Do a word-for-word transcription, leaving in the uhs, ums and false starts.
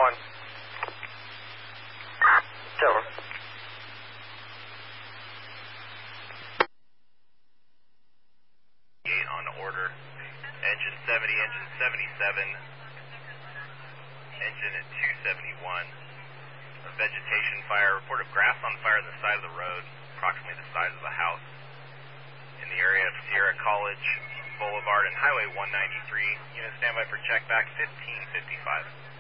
one. Over. Eight on order. Engine seventy, engine seventy-seven, engine at two seventy-one. A vegetation fire, report of grass on fire on the side of the road, approximately the size of the house, in the area of Sierra College Boulevard and Highway one ninety-three. Unit standby for check back fifteen fifty-five.